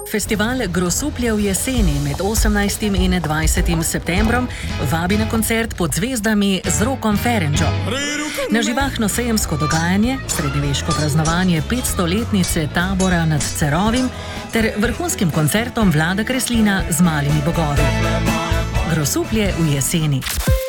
Festival Grosuplje v jeseni med 18. in 20. septembrom vabi na koncert Pod zvezdami z Rokom Ferenčo. Na živahno sejemsko dogajanje, srednjeveško praznovanje 500-letnice tabora nad Cerovim ter vrhunskim koncertom Vlada Kreslina z Malimi bogovi. Grosuplje v jeseni.